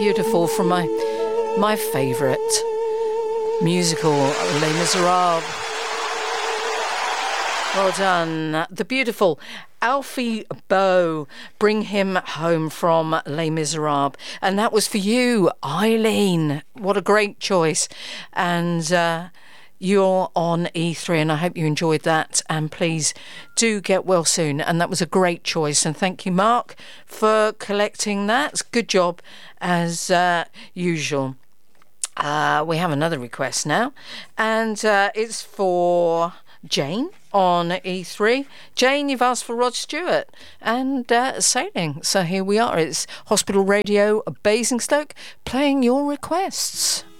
beautiful from my favourite musical, Les Miserables. Well done. The beautiful Alfie Boe, Bring Him Home from Les Miserables. And that was for you, Eileen. What a great choice. And you're on E3, and I hope you enjoyed that. And please do get well soon. And that was a great choice. And thank you, Mark, for collecting that. Good job, as usual. We have another request now, and it's for Jane on E3. Jane, you've asked for Rod Stewart and Sailing. So here we are. It's Hospital Radio Basingstoke playing your requests.